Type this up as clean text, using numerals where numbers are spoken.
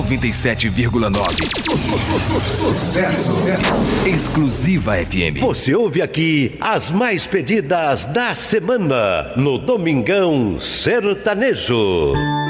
97,9. Sucesso. Exclusiva FM. Você ouve aqui as mais pedidas da semana no Domingão Sertanejo.